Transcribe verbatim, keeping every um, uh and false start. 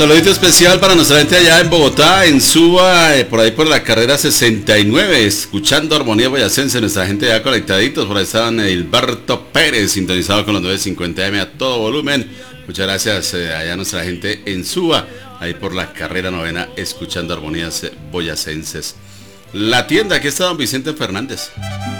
Saludito especial para nuestra gente allá en Bogotá, en Suba, eh, por ahí por la carrera sesenta y nueve, escuchando Armonía Boyacense, nuestra gente ya conectaditos, por ahí estaban Hilberto Pérez, sintonizado con los nueve cincuenta eme a todo volumen. Muchas gracias eh, allá nuestra gente en Suba, ahí por la carrera novena, escuchando Armonías Boyacenses. La tienda, aquí está don Vicente Fernández.